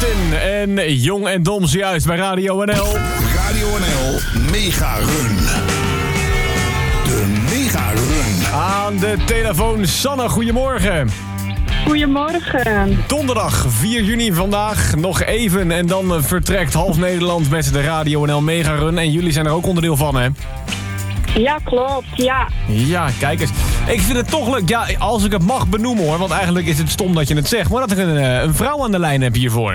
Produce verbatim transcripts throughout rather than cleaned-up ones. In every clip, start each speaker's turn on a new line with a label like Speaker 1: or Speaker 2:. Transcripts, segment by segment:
Speaker 1: Martin en Jong en Dom zojuist bij Radio N L.
Speaker 2: Radio N L Mega Run. De Mega Run.
Speaker 1: Aan de telefoon Sanne, goedemorgen.
Speaker 3: Goedemorgen.
Speaker 1: Donderdag vier juni vandaag, nog even en dan vertrekt half Nederland met de Radio N L Mega Run. En jullie zijn er ook onderdeel van, hè?
Speaker 3: Ja, klopt, ja.
Speaker 1: Ja, kijk eens. Ik vind het toch leuk, ja, als ik het mag benoemen hoor, want eigenlijk is het stom dat je het zegt, maar dat ik een, een vrouw aan de lijn heb hiervoor.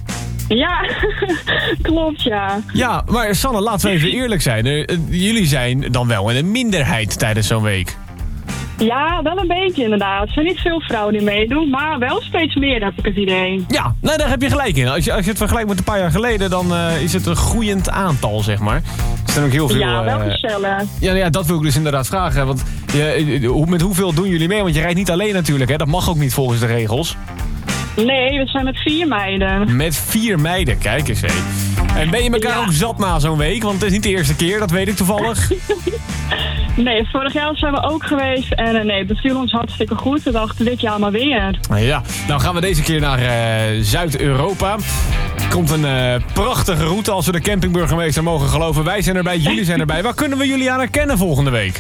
Speaker 3: Ja, klopt, ja.
Speaker 1: Ja, maar Sanne, laten we even eerlijk zijn. Uh, jullie zijn dan wel in een minderheid tijdens zo'n week.
Speaker 3: Ja, wel een beetje inderdaad. Er zijn niet veel vrouwen die meedoen, maar wel steeds meer, heb ik het idee.
Speaker 1: Ja, nou, daar heb je gelijk in. Als je, als je het vergelijkt met een paar jaar geleden, dan uh, is het een groeiend aantal, zeg maar. Er zijn ook heel veel...
Speaker 3: Ja, wel
Speaker 1: uh,
Speaker 3: gezellig.
Speaker 1: Ja, ja, dat wil ik dus inderdaad vragen. Want je, met hoeveel doen jullie mee? Want je rijdt niet alleen natuurlijk, hè? Dat mag ook niet volgens de regels.
Speaker 3: Nee, we zijn met vier meiden.
Speaker 1: Met vier meiden, kijk eens, hé. En ben je elkaar ja. ook zat na zo'n week? Want het is niet de eerste keer, dat weet ik toevallig.
Speaker 3: Nee, vorig jaar zijn we ook geweest en uh, nee, het beviel ons hartstikke goed. We dachten dit jaar maar weer.
Speaker 1: Ja, nou gaan we deze keer naar uh, Zuid-Europa. Komt een uh, prachtige route als we de campingburgemeester mogen geloven. Wij zijn erbij, jullie zijn erbij. Waar kunnen we jullie aan herkennen volgende week?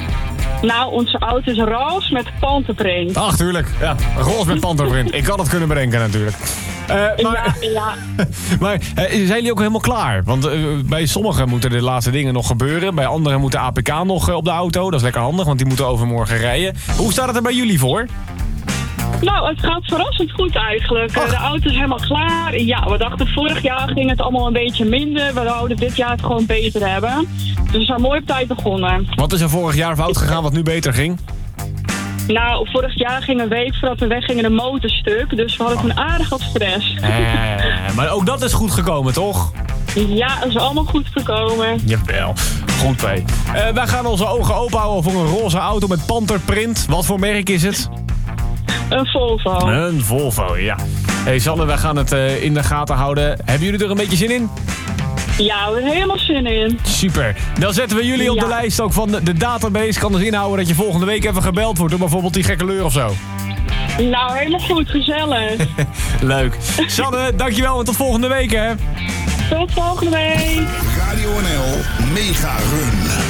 Speaker 3: Nou, onze auto is roze met panterprint.
Speaker 1: Ach, tuurlijk. Ja, roze met panterprint. Ik had het kunnen bedenken natuurlijk. Uh, maar
Speaker 3: ja, ja.
Speaker 1: maar uh, zijn jullie ook helemaal klaar? Want uh, bij sommigen moeten de laatste dingen nog gebeuren. Bij anderen moet de A P K nog uh, op de auto. Dat is lekker handig, want die moeten overmorgen rijden. Hoe staat het er bij jullie voor?
Speaker 3: Nou, het gaat verrassend goed eigenlijk. Ach. De auto is helemaal klaar. Ja, we dachten vorig jaar ging het allemaal een beetje minder. We wouden dit jaar het gewoon beter hebben. Dus we zijn mooi op tijd begonnen.
Speaker 1: Wat is er vorig jaar fout gegaan wat nu beter ging?
Speaker 3: Nou, vorig jaar ging een week voordat we weggingen de motor stuk. Dus we hadden toen aardig wat stress.
Speaker 1: Eh, maar ook dat is goed gekomen, toch?
Speaker 3: Ja, dat is allemaal goed gekomen.
Speaker 1: Jawel, goed bij. Uh, wij gaan onze ogen open houden voor een roze auto met panterprint. Wat voor merk is het?
Speaker 3: Een Volvo.
Speaker 1: Een Volvo, ja. Hey Sanne, wij gaan het uh, in de gaten houden. Hebben jullie er een beetje zin in?
Speaker 3: Ja, we hebben helemaal zin in.
Speaker 1: Super. Dan zetten we jullie op ja. de lijst ook van de, de database. Kan dus inhouden dat je volgende week even gebeld wordt door bijvoorbeeld die gekke leur of zo.
Speaker 3: Nou, helemaal goed. Gezellig.
Speaker 1: Leuk. Sanne, dankjewel en tot volgende week, hè.
Speaker 3: Tot volgende week.
Speaker 2: Radio N L Mega Run.